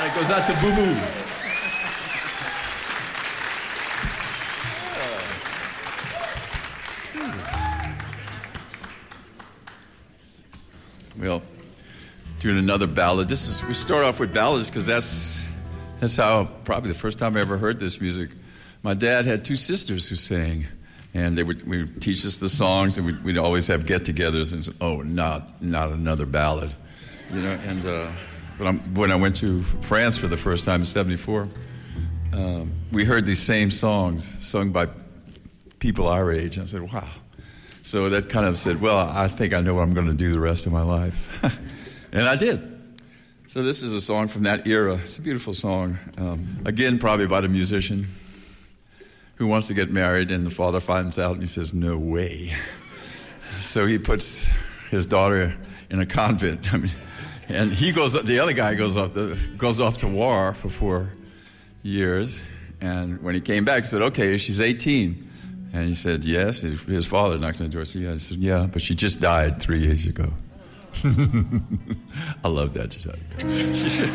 It goes out to Boo Boo. Well, doing another ballad. We start off with ballads because that's how probably the first time I ever heard this music. My dad had two sisters who sang, and we would teach us the songs, and we'd always have get-togethers, and say, oh, not another ballad, you know. And when I went to France for the first time in '74, we heard these same songs sung by people our age, and I said, wow. So that kind of said, well, I think I know what I'm going to do the rest of my life. And I did. So this is a song from that era. It's a beautiful song. Again, probably about a musician who wants to get married, and the father finds out, and he says, no way. So he puts his daughter in a convent. And the other guy goes off to war for 4 years. And when he came back, he said, okay, she's 18. And he said, yes. His father knocked on the door. So he said, yeah, but she just died 3 years ago. I love that.